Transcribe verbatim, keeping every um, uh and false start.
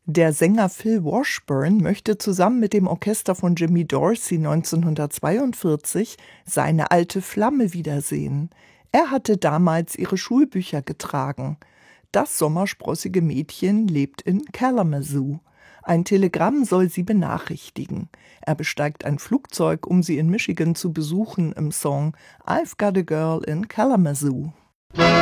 Der Sänger Phil Washburn möchte zusammen mit dem Orchester von Jimmy Dorsey neunzehnhundertzweiundvierzig seine alte Flamme wiedersehen. Er hatte damals ihre Schulbücher getragen. Das sommersprossige Mädchen lebt in Kalamazoo. Ein Telegramm soll sie benachrichtigen. Er besteigt ein Flugzeug, um sie in Michigan zu besuchen, im Song I've Got a Girl in Kalamazoo.